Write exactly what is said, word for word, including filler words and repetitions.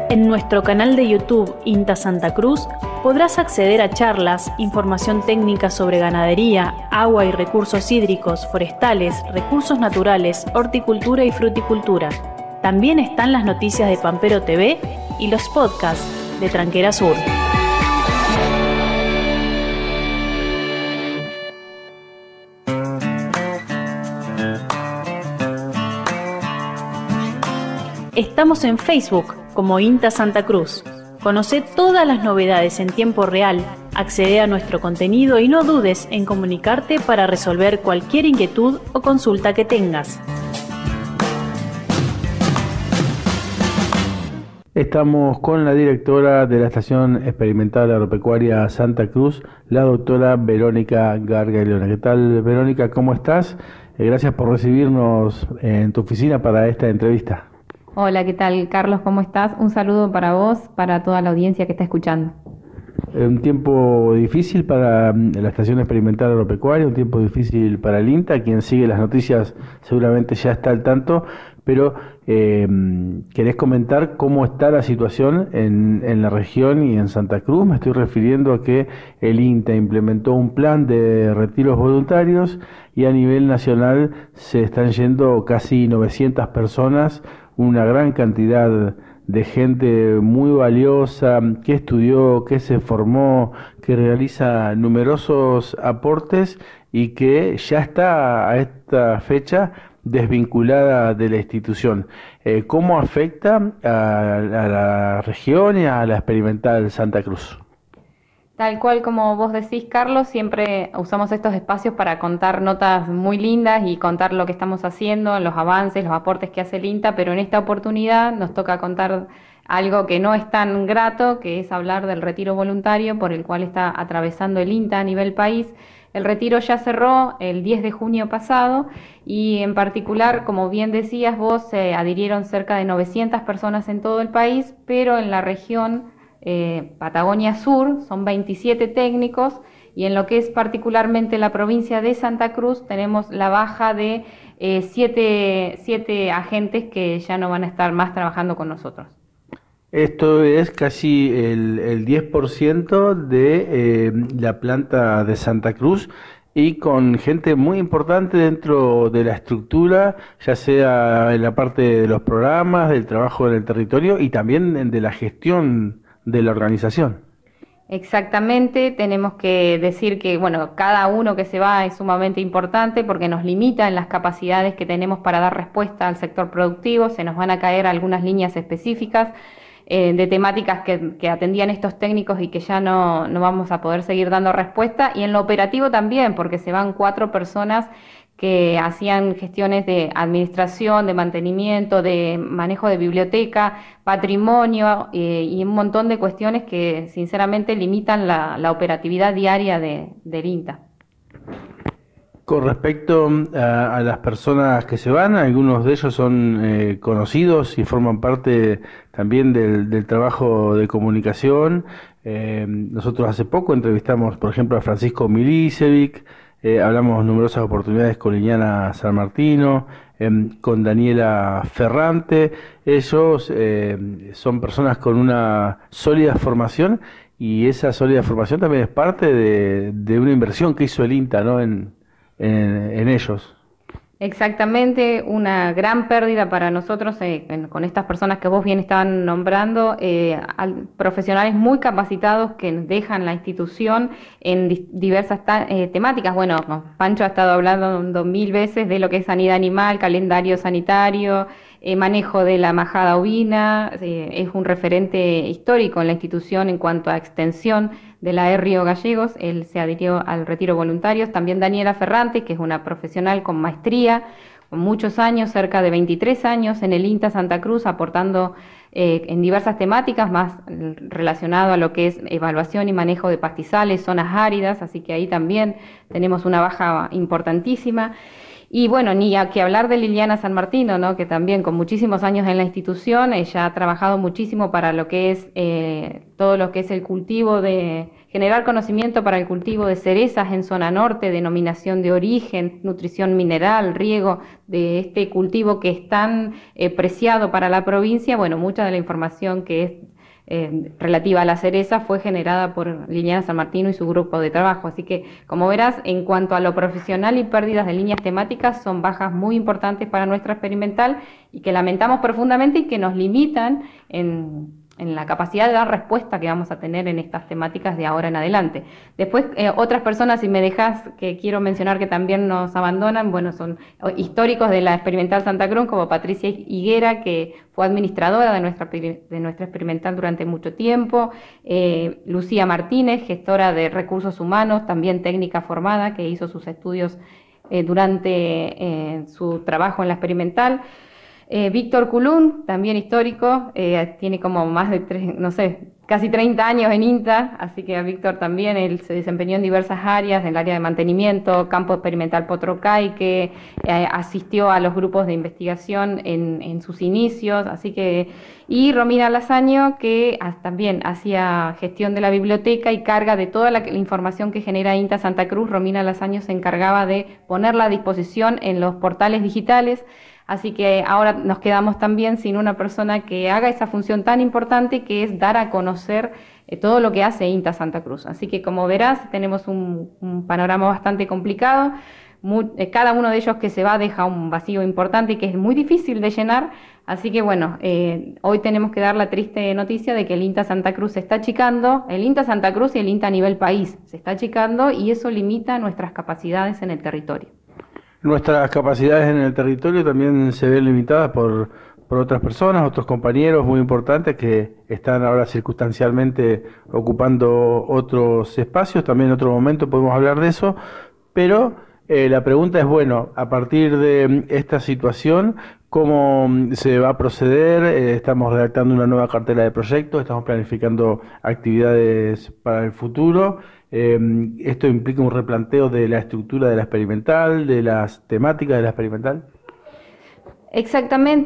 En nuestro canal de YouTube INTA Santa Cruz podrás acceder a charlas, información técnica sobre ganadería, agua y recursos hídricos, forestales, recursos naturales, horticultura y fruticultura. También están las noticias de Pampero T V y los podcasts de Tranquera Sur. Estamos en Facebook como INTA Santa Cruz. Conoce todas las novedades en tiempo real, accede a nuestro contenido y no dudes en comunicarte para resolver cualquier inquietud o consulta que tengas. Estamos con la directora de la Estación Experimental Agropecuaria Santa Cruz, la doctora Verónica Gargaleona. ¿Qué tal, Verónica? ¿Cómo estás? Eh, gracias por recibirnos en tu oficina para esta entrevista. Hola, ¿qué tal, Carlos? ¿Cómo estás? Un saludo para vos, para toda la audiencia que está escuchando. Un tiempo difícil para la Estación Experimental Agropecuaria, un tiempo difícil para el INTA. Quien sigue las noticias seguramente ya está al tanto, pero eh, ¿querés comentar cómo está la situación en, en la región y en Santa Cruz? Me estoy refiriendo a que el INTA implementó un plan de retiros voluntarios y a nivel nacional se están yendo casi novecientas personas, una gran cantidad de gente muy valiosa que estudió, que se formó, que realiza numerosos aportes y que ya está a esta fecha desvinculada de la institución. Eh, ¿Cómo afecta a, a la región y a la Experimental Santa Cruz? Tal cual como vos decís, Carlos, siempre usamos estos espacios para contar notas muy lindas y contar lo que estamos haciendo, los avances, los aportes que hace el INTA, pero en esta oportunidad nos toca contar algo que no es tan grato, que es hablar del retiro voluntario por el cual está atravesando el INTA a nivel país. El retiro ya cerró el diez de junio pasado y en particular, como bien decías vos, se adhirieron cerca de novecientas personas en todo el país, pero en la región Eh, Patagonia Sur son veintisiete técnicos y en lo que es particularmente la provincia de Santa Cruz tenemos la baja de eh, siete, siete agentes que ya no van a estar más trabajando con nosotros. Esto es casi el, el diez por ciento de eh, la planta de Santa Cruz y con gente muy importante dentro de la estructura, ya sea en la parte de los programas, del trabajo en el territorio y también de la gestión de la organización. Exactamente, tenemos que decir que bueno, cada uno que se va es sumamente importante porque nos limita en las capacidades que tenemos para dar respuesta al sector productivo. Se nos van a caer algunas líneas específicas eh, de temáticas que, que atendían estos técnicos y que ya no, no vamos a poder seguir dando respuesta, y en lo operativo también, porque se van cuatro personas que hacían gestiones de administración, de mantenimiento, de manejo de biblioteca, patrimonio eh, y un montón de cuestiones que sinceramente limitan la, la operatividad diaria de, del INTA. Con respecto a, a las personas que se van, algunos de ellos son eh, conocidos y forman parte también del, del trabajo de comunicación. Eh, nosotros hace poco entrevistamos, por ejemplo, a Francisco Milicevic. Eh, hablamos numerosas oportunidades con Liliana San Martino, eh, con Daniela Ferrante. Ellos eh, son personas con una sólida formación y esa sólida formación también es parte de, de una inversión que hizo el INTA, ¿no? en, en, en ellos. Exactamente, una gran pérdida para nosotros eh, con estas personas que vos bien estaban nombrando, eh, al, profesionales muy capacitados que dejan la institución en di diversas eh, temáticas. Bueno, Pancho ha estado hablando mil veces de lo que es sanidad animal, calendario sanitario, eh, manejo de la majada ovina, eh, es un referente histórico en la institución en cuanto a extensión de la E Río Gallegos. Él se adhirió al retiro voluntario. También Daniela Ferrante, que es una profesional con maestría, con muchos años, cerca de veintitrés años en el INTA Santa Cruz, aportando eh, en diversas temáticas, más relacionado a lo que es evaluación y manejo de pastizales, zonas áridas, así que ahí también tenemos una baja importantísima. Y bueno, ni a que hablar de Liliana San Martino, ¿no? Que también con muchísimos años en la institución, ella ha trabajado muchísimo para lo que es eh, todo lo que es el cultivo de, generar conocimiento para el cultivo de cerezas en zona norte, denominación de origen, nutrición mineral, riego de este cultivo que es tan eh, preciado para la provincia. Bueno, mucha de la información que es Eh, relativa a la cereza fue generada por Liliana San Martino y su grupo de trabajo. Así que, como verás, en cuanto a lo profesional y pérdidas de líneas temáticas, son bajas muy importantes para nuestra experimental y que lamentamos profundamente y que nos limitan en, en la capacidad de dar respuesta que vamos a tener en estas temáticas de ahora en adelante. Después, eh, otras personas, si me dejas, que quiero mencionar que también nos abandonan, bueno, son históricos de la Experimental Santa Cruz, como Patricia Higuera, que fue administradora de nuestra, de nuestra experimental durante mucho tiempo, eh, Lucía Martínez, gestora de recursos humanos, también técnica formada, que hizo sus estudios eh, durante eh, su trabajo en la experimental, eh, Víctor Culún, también histórico, eh, tiene como más de, tres, no sé, casi treinta años en INTA, así que a Víctor también, él se desempeñó en diversas áreas, en el área de mantenimiento, campo experimental Potrocay, que eh, asistió a los grupos de investigación en, en sus inicios, así que, y Romina Lasaño, que también hacía gestión de la biblioteca y carga de toda la, la información que genera INTA Santa Cruz. Romina Lasaño se encargaba de ponerla a disposición en los portales digitales. Así que ahora nos quedamos también sin una persona que haga esa función tan importante, que es dar a conocer eh, todo lo que hace INTA Santa Cruz. Así que, como verás, tenemos un, un panorama bastante complicado. Muy, eh, cada uno de ellos que se va deja un vacío importante y que es muy difícil de llenar. Así que, bueno, eh, hoy tenemos que dar la triste noticia de que el INTA Santa Cruz se está achicando, el INTA Santa Cruz y el INTA a nivel país se está achicando, y eso limita nuestras capacidades en el territorio. Nuestras capacidades en el territorio también se ven limitadas por, por otras personas, otros compañeros muy importantes que están ahora circunstancialmente ocupando otros espacios. También en otro momento podemos hablar de eso, pero eh, la pregunta es, bueno, a partir de esta situación, ¿cómo se va a proceder? Eh, estamos redactando una nueva cartera de proyectos, estamos planificando actividades para el futuro. Eh, esto implica un replanteo de la estructura de la experimental, de las temáticas de la experimental. Exactamente.